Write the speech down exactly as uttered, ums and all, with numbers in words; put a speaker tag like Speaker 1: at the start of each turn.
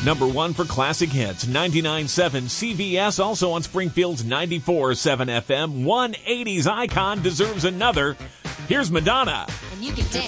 Speaker 1: Number one for classic hits, ninety-nine point seven C V S, also on Springfield's ninety-four point seven F M. One eighties icon deserves another. Here's Madonna.
Speaker 2: And you can dance.